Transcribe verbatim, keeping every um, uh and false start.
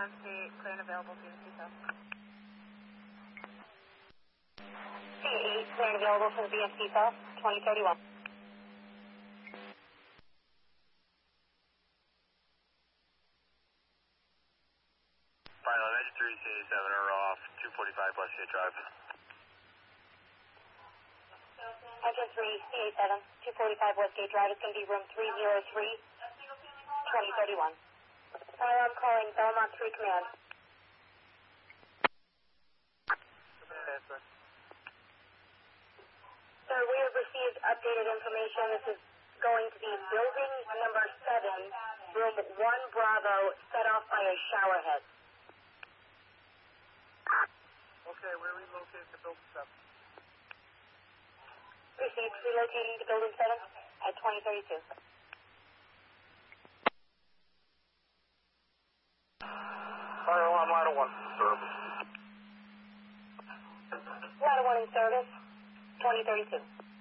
five eight, clear and available for the C S C eight, clear and available for the B S C South, twenty thirty-one. Final ninety-three, C eighty-seven are off, two forty-five Westgate Drive. Engine three, C eighty-seven, two forty-five Westgate Drive. It's going to be room three oh three, twenty thirty-one. Fire, I'm calling Belmont three Command. Sir, we have received updated information. This is going to be building number seven, room one Bravo, set off by a shower head. Okay, where are we located to building seven? Received, relocating to building seven at twenty thirty-two. Fire alarm, ladder one, service. Ladder one in service, twenty thirty-two.